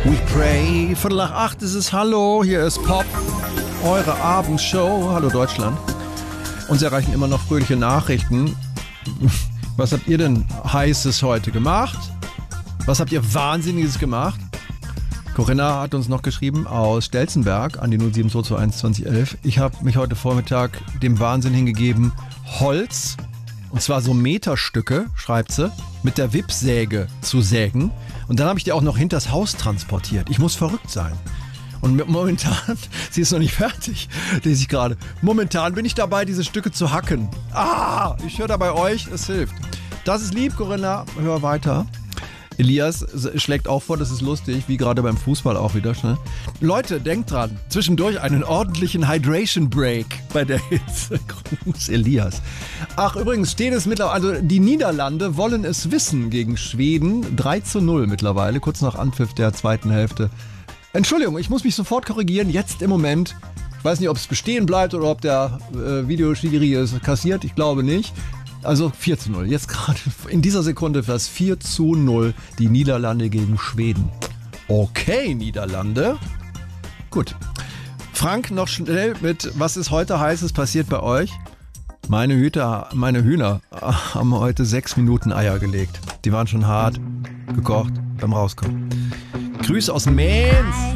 We pray. Viertel nach 8 ist es. Hallo, hier ist Pop, eure Abendshow. Hallo Deutschland. Uns erreichen immer noch fröhliche Nachrichten. Was habt ihr denn Heißes heute gemacht? Was habt ihr Wahnsinniges gemacht? Corinna hat uns noch geschrieben aus Stelzenberg an die 07221 2011. Ich habe mich heute Vormittag dem Wahnsinn hingegeben, Holz, und zwar so Meterstücke, schreibt sie, mit der Wippsäge zu sägen. Und dann habe ich die auch noch hinters Haus transportiert. Ich muss verrückt sein. Und momentan, sie ist noch nicht fertig, lese ich gerade. Momentan bin ich dabei, diese Stücke zu hacken. Ich höre da bei euch, es hilft. Das ist lieb, Corinna, hör weiter. Elias schlägt auch vor, das ist lustig, wie gerade beim Fußball auch wieder. Schnell. Leute, denkt dran, zwischendurch einen ordentlichen Hydration Break bei der Hitze. Gruß, Elias. Ach, übrigens steht es mittlerweile, also die Niederlande wollen es wissen gegen Schweden. 3:0 mittlerweile, kurz nach Anpfiff der zweiten Hälfte. Entschuldigung, ich muss mich sofort korrigieren, jetzt im Moment. Ich weiß nicht, ob es bestehen bleibt oder ob der Videoschiri es kassiert, ich glaube nicht. Also 4:0. Jetzt gerade in dieser Sekunde das 4:0 die Niederlande gegen Schweden. Okay, Niederlande. Gut. Frank, noch schnell mit, was ist heute Heißes passiert bei euch? Meine Hühner haben heute 6 Minuten Eier gelegt. Die waren schon hart gekocht beim Rauskommen. Grüße aus Mainz.